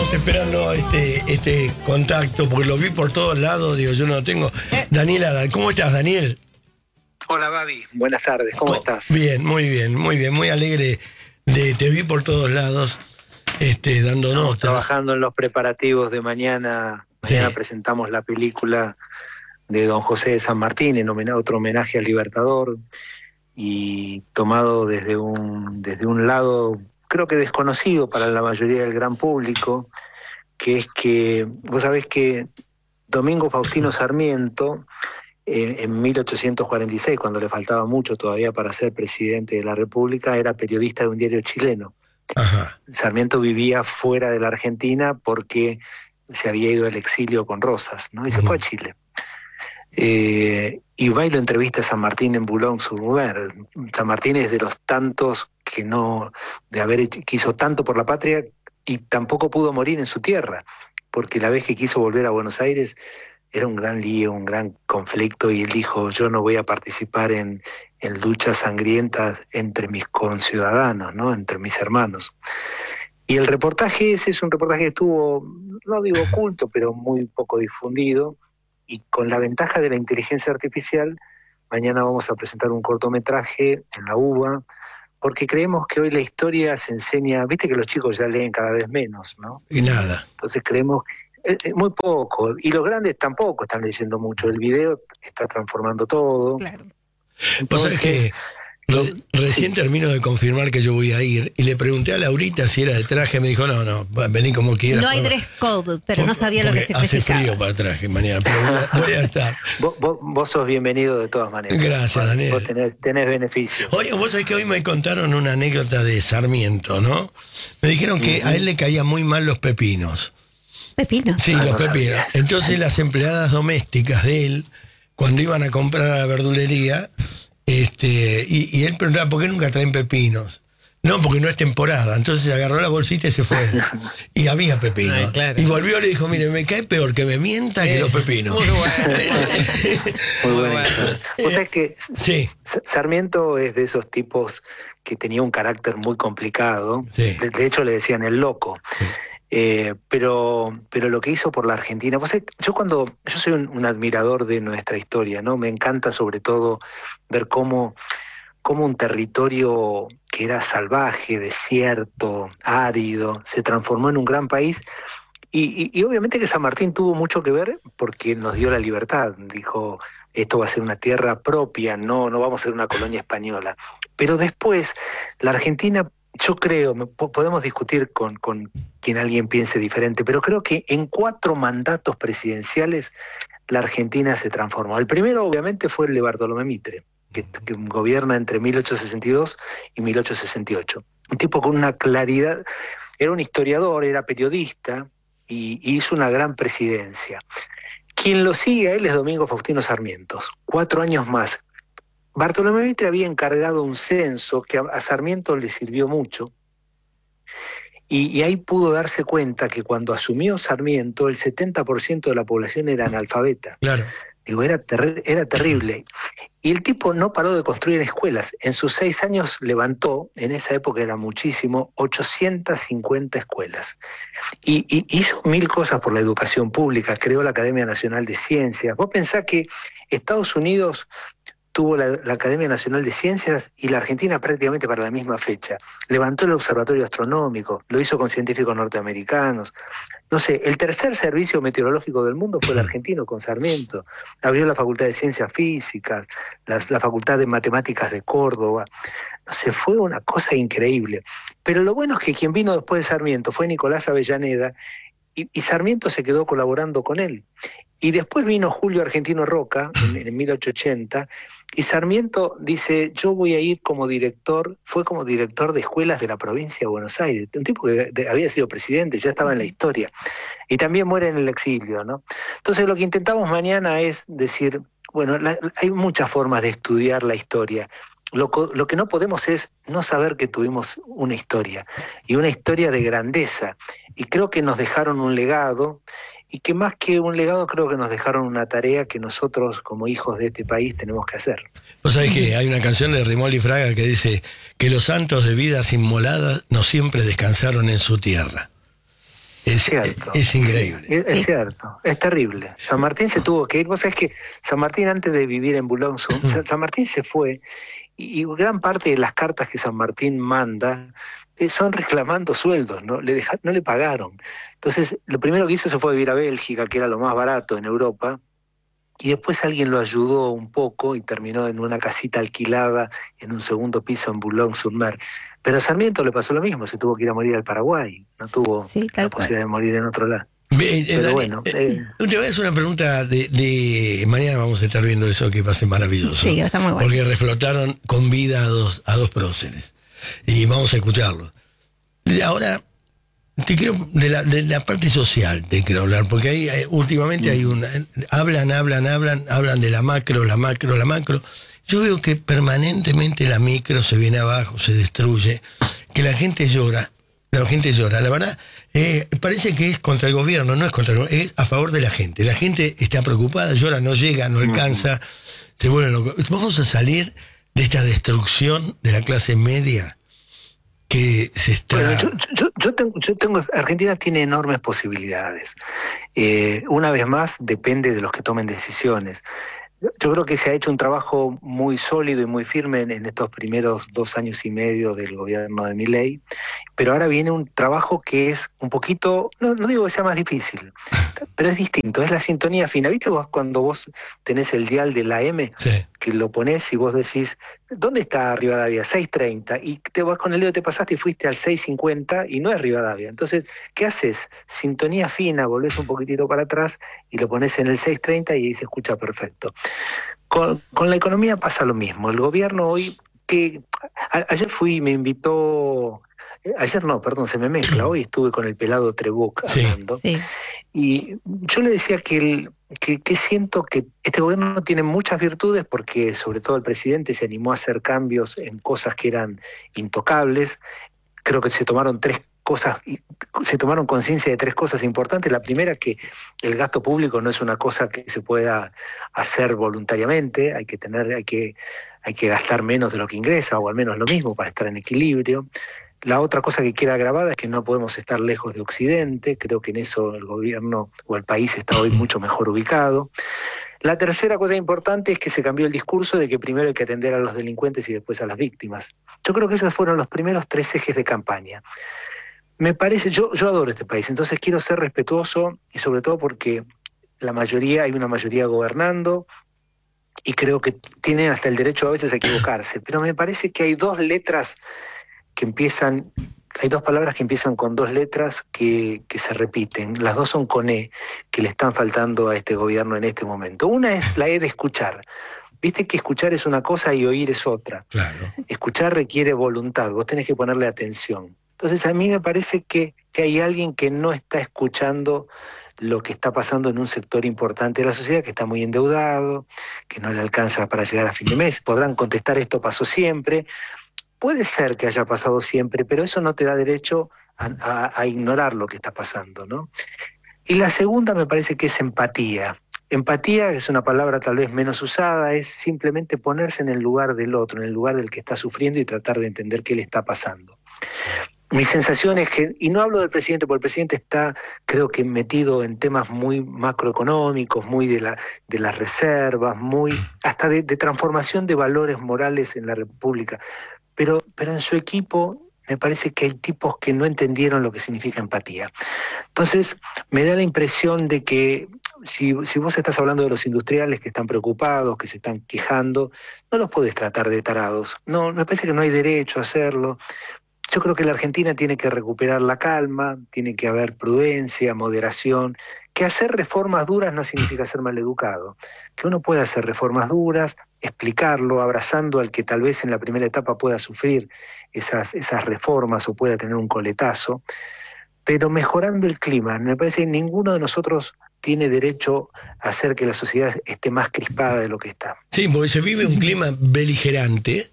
estábamos esperando este contacto, porque lo vi por todos lados, digo, yo no lo tengo. Daniela, ¿cómo estás, Daniel? Hola, Babi. Buenas tardes, ¿cómo estás? Bien, muy alegre. Te vi por todos lados, dando notas. Trabajando en los preparativos de mañana. Mañana sí. Presentamos la película de Don José de San Martín, en otro homenaje al Libertador, y tomado desde un lado, creo que desconocido para la mayoría del gran público, que es que, vos sabés que Domingo Faustino Sarmiento, en 1846, cuando le faltaba mucho todavía para ser presidente de la República, era periodista de un diario chileno. Ajá. Sarmiento vivía fuera de la Argentina porque se había ido al exilio con Rosas, ¿no? Y se fue a Chile. Y va y lo entrevista a San Martín en Boulogne-sur-Mer. San Martín es de los tantos que hizo tanto por la patria y tampoco pudo morir en su tierra, porque la vez que quiso volver a Buenos Aires era un gran lío, un gran conflicto, y él dijo: yo no voy a participar en luchas sangrientas entre mis conciudadanos, ¿no? Entre mis hermanos. Y el reportaje ese es un reportaje que estuvo, no digo oculto, pero muy poco difundido, y con la ventaja de la inteligencia artificial, mañana vamos a presentar un cortometraje en la UBA, porque creemos que hoy la historia se enseña, viste que los chicos ya leen cada vez menos, ¿no? Y nada. Entonces creemos que muy poco, y los grandes tampoco están leyendo mucho, el video está transformando todo. Claro. Entonces, ¿Vos sabés que recién termino de confirmar que yo voy a ir, y le pregunté a Laurita si era de traje? Me dijo, no, vení como quieras. No hay dress code, pero no sabía lo que significaba. Hace frío para traje mañana, pero voy a estar. Vos sos bienvenido de todas maneras. Gracias, Daniel. Vos tenés beneficios. Oye, vos sabés que hoy me contaron una anécdota de Sarmiento, ¿no? Me dijeron que a él le caían muy mal los pepinos. ¿Pepinos? Sí, los pepinos. Entonces las empleadas domésticas de él, cuando iban a comprar a la verdulería, y él preguntaba: ¿por qué nunca traen pepinos? No, porque no es temporada. Entonces agarró la bolsita y se fue. Y había pepinos. Ay, claro. Y volvió y le dijo: mire, me cae peor que me mienta que los pepinos. Muy bueno. O sea, que sí. Sarmiento es de esos tipos que tenía un carácter muy complicado. Sí. De hecho, le decían el loco. Sí. Pero lo que hizo por la Argentina, yo soy un admirador de nuestra historia, ¿no? Me encanta sobre todo ver cómo un territorio que era salvaje, desierto, árido, se transformó en un gran país, y obviamente que San Martín tuvo mucho que ver porque nos dio la libertad. Dijo: esto va a ser una tierra propia, no vamos a ser una colonia española. Pero después la Argentina, yo creo, podemos discutir con quien alguien piense diferente, pero creo que en 4 mandatos presidenciales la Argentina se transformó. El primero, obviamente, fue el de Bartolomé Mitre, que gobierna entre 1862 y 1868. Un tipo con una claridad, era un historiador, era periodista, y hizo una gran presidencia. Quien lo sigue a él es Domingo Faustino Sarmiento, 4 años más. Bartolomé Mitre había encargado un censo que a Sarmiento le sirvió mucho, y ahí pudo darse cuenta que cuando asumió Sarmiento el 70% de la población era analfabeta. Claro. Digo, era terrible. Y el tipo no paró de construir escuelas. En sus 6 años levantó, en esa época era muchísimo, 850 escuelas. Y hizo 1000 cosas por la educación pública, creó la Academia Nacional de Ciencias. Vos pensás que Estados Unidos tuvo la Academia Nacional de Ciencias y la Argentina prácticamente para la misma fecha. Levantó el Observatorio Astronómico, lo hizo con científicos norteamericanos. No sé, el tercer servicio meteorológico del mundo fue el argentino con Sarmiento. Abrió la Facultad de Ciencias Físicas, la Facultad de Matemáticas de Córdoba. No sé, fue una cosa increíble. Pero lo bueno es que quien vino después de Sarmiento fue Nicolás Avellaneda, y Sarmiento se quedó colaborando con él. Y después vino Julio Argentino Roca en 1880, y Sarmiento dice: yo voy a ir como director, fue como director de escuelas de la provincia de Buenos Aires, un tipo que había sido presidente, ya estaba en la historia, y también muere en el exilio, ¿no? Entonces lo que intentamos mañana es decir, bueno, hay muchas formas de estudiar la historia. Lo que no podemos es no saber que tuvimos una historia, y una historia de grandeza, y creo que nos dejaron un legado, y que más que un legado creo que nos dejaron una tarea que nosotros como hijos de este país tenemos que hacer. Vos sabés que hay una canción de Rimol y Fraga que dice que los santos de vidas inmoladas no siempre descansaron en su tierra. Es increíble. Es cierto, es terrible. San Martín se tuvo que ir. Vos sabés que San Martín, antes de vivir en Boulogne-sur, San Martín se fue, y gran parte de las cartas que San Martín manda son reclamando sueldos, no le pagaron. Entonces, lo primero que hizo se fue a vivir a Bélgica, que era lo más barato en Europa, y después alguien lo ayudó un poco y terminó en una casita alquilada en un segundo piso en Boulogne-sur-Mer. Pero a Sarmiento le pasó lo mismo, se tuvo que ir a morir al Paraguay, no tuvo la posibilidad de morir en otro lado. Pero bueno. Te voy a hacer una pregunta de mañana vamos a estar viendo eso que va a ser maravilloso. Sí, está muy bueno. Porque reflotaron con vida a dos próceres. Y vamos a escucharlo. Ahora, te quiero, de la parte social te quiero hablar, porque últimamente hay hablan de la macro. Yo veo que permanentemente la micro se viene abajo, se destruye, que la gente llora. La verdad, parece que es contra el gobierno, no es contra el gobierno, es a favor de la gente. La gente está preocupada, llora, no llega, no alcanza, se vuelven locos. Vamos a salir de esta destrucción de la clase media que se está... Bueno, yo tengo, Argentina tiene enormes posibilidades. Una vez más, depende de los que tomen decisiones. Yo creo que se ha hecho un trabajo muy sólido y muy firme en estos primeros 2 años y medio del gobierno de Milei, pero ahora viene un trabajo que es un poquito, no digo que sea más difícil, pero es distinto, es la sintonía fina. ¿Viste vos cuando vos tenés el dial de la M? Sí. Que lo ponés y vos decís, ¿dónde está Rivadavia? 6:30, y te vas con el dedo, te pasaste y fuiste al 6:50 y no es Rivadavia. Entonces, ¿qué haces? Sintonía fina, volvés un poquitito para atrás y lo pones en el 6:30 y ahí se escucha perfecto. Con la economía pasa lo mismo. El gobierno hoy, ayer me invitó, ayer no, perdón, se me mezcla, hoy estuve con el pelado Trebuch hablando, sí. Y yo le decía que siento que este gobierno tiene muchas virtudes, porque sobre todo el presidente se animó a hacer cambios en cosas que eran intocables. Creo que se tomaron conciencia de 3 cosas importantes. La primera, que el gasto público no es una cosa que se pueda hacer voluntariamente, hay que gastar menos de lo que ingresa, o al menos lo mismo, para estar en equilibrio. La otra cosa que queda grabada es que no podemos estar lejos de Occidente. Creo que en eso el gobierno o el país está hoy mucho mejor ubicado. La tercera cosa importante es que se cambió el discurso de que primero hay que atender a los delincuentes y después a las víctimas. Yo creo que esos fueron los primeros 3 ejes de campaña. Me parece, yo adoro este país, entonces quiero ser respetuoso, y sobre todo porque hay una mayoría gobernando, y creo que tienen hasta el derecho a veces a equivocarse, pero me parece que hay 2 palabras que empiezan con 2 letras que se repiten. Las 2 son con E, que le están faltando a este gobierno en este momento. Una es la E de escuchar. Viste que escuchar es una cosa y oír es otra. Claro. Escuchar requiere voluntad, vos tenés que ponerle atención. Entonces a mí me parece que hay alguien que no está escuchando lo que está pasando en un sector importante de la sociedad, que está muy endeudado, que no le alcanza para llegar a fin de mes. Podrán contestar, esto pasó siempre. Puede ser que haya pasado siempre, pero eso no te da derecho a ignorar lo que está pasando, ¿no? Y la segunda me parece que es empatía. Empatía es una palabra tal vez menos usada, es simplemente ponerse en el lugar del otro, en el lugar del que está sufriendo, y tratar de entender qué le está pasando. Mi sensación es que, y no hablo del presidente, porque el presidente está, creo que, metido en temas muy macroeconómicos, muy de las reservas, muy hasta de transformación de valores morales en la República. Pero en su equipo me parece que hay tipos que no entendieron lo que significa empatía. Entonces, me da la impresión de que si vos estás hablando de los industriales que están preocupados, que se están quejando, no los podés tratar de tarados. No, me parece que no hay derecho a hacerlo. Yo creo que la Argentina tiene que recuperar la calma, tiene que haber prudencia, moderación, que hacer reformas duras no significa ser maleducado, que uno puede hacer reformas duras, explicarlo, abrazando al que tal vez en la primera etapa pueda sufrir esas reformas o pueda tener un coletazo, pero mejorando el clima. Me parece que ninguno de nosotros tiene derecho a hacer que la sociedad esté más crispada de lo que está. Sí, porque se vive un clima beligerante,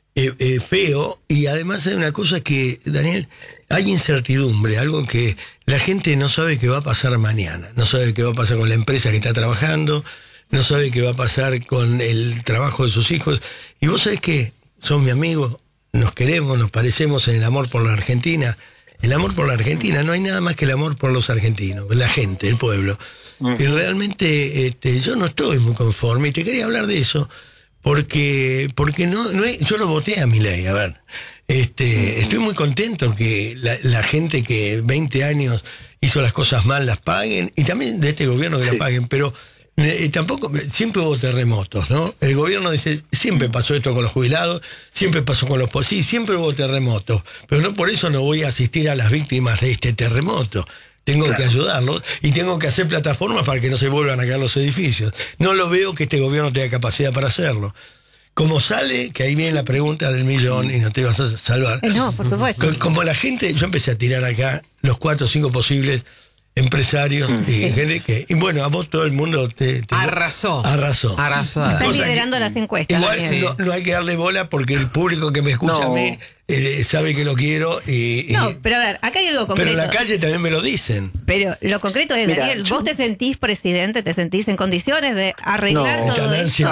feo, y además hay una cosa que, Daniel, hay incertidumbre, algo que la gente no sabe qué va a pasar mañana, no sabe qué va a pasar con la empresa que está trabajando, no sabe qué va a pasar con el trabajo de sus hijos, y vos sabés que son mi amigo, nos queremos, nos parecemos en el amor por la Argentina, el amor por la Argentina. No hay nada más que el amor por los argentinos, la gente, el pueblo. Y realmente yo no estoy muy conforme, y te quería hablar de eso, porque yo lo voté a Milei, a ver. Estoy muy contento que la gente que 20 años hizo las cosas mal las paguen, y también de este gobierno que la paguen, pero tampoco, siempre hubo terremotos, ¿no? El gobierno dice, siempre pasó esto con los jubilados, siempre pasó con los sí, siempre hubo terremotos, pero no por eso no voy a asistir a las víctimas de este terremoto. Tengo que ayudarlos y tengo que hacer plataformas para que no se vuelvan a caer los edificios. No lo veo que este gobierno tenga capacidad para hacerlo. Como sale, que ahí viene la pregunta del millón y no te vas a salvar. No, por supuesto. Como la gente, yo empecé a tirar acá los 4 o 5 posibles empresarios y gente que, y bueno, a vos todo el mundo te arrasó. Están liderando las encuestas. Igual no hay que darle bola porque el público que me escucha a mí sabe que lo quiero. No, pero a ver, acá hay algo concreto. Pero en la calle también me lo dicen. Pero lo concreto es, Daniel, ¿vos te sentís presidente? ¿Te sentís en condiciones de arreglar todo esto?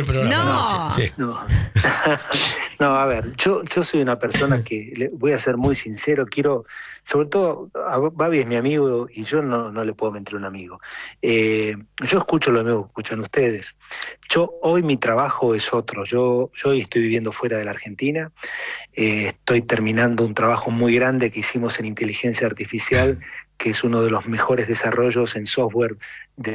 No, a ver, yo soy una persona que, voy a ser muy sincero, quiero, sobre todo, Babi es mi amigo y yo no le puedo mentir a un amigo. Yo escucho lo mismo que escuchan ustedes. Hoy mi trabajo es otro. Yo hoy estoy viviendo fuera de la Argentina. Estoy terminando un trabajo muy grande que hicimos en inteligencia artificial, que es uno de los mejores desarrollos en software